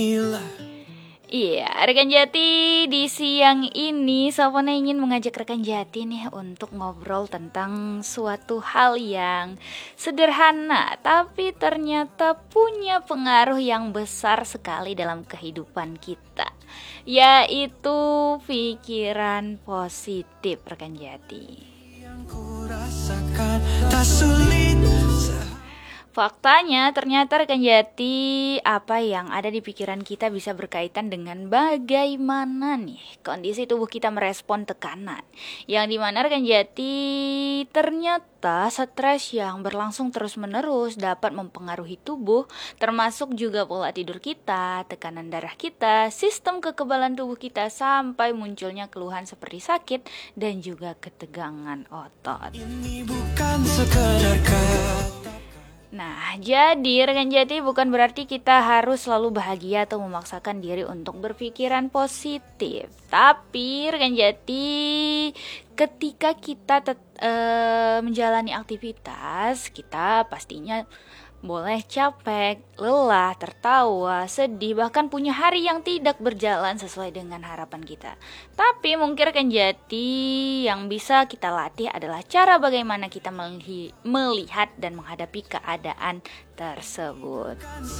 Iya, rekan Jati, di siang ini Sopona ingin mengajak rekan Jati nih untuk ngobrol tentang suatu hal yang sederhana tapi ternyata punya pengaruh yang besar sekali dalam kehidupan kita, yaitu pikiran positif, rekan Jati. Faktanya ternyata rekan Jati, apa yang ada di pikiran kita bisa berkaitan dengan bagaimana nih kondisi tubuh kita merespon tekanan. Yang dimana rekan Jati, ternyata stres yang berlangsung terus menerus dapat mempengaruhi tubuh, termasuk juga pola tidur kita, tekanan darah kita, sistem kekebalan tubuh kita, sampai munculnya keluhan seperti sakit dan juga ketegangan otot. Ini bukan sekedar kata. Nah, jadi rekan Jati, bukan berarti kita harus selalu bahagia atau memaksakan diri untuk berpikiran positif. Tapi rekan Jati, ketika kita menjalani aktivitas, kita pastinya boleh capek, lelah, tertawa, sedih, bahkan punya hari yang tidak berjalan sesuai dengan harapan kita. Tapi mungkin rekan Jati, yang bisa kita latih adalah cara bagaimana kita melihat dan menghadapi keadaan tersebut.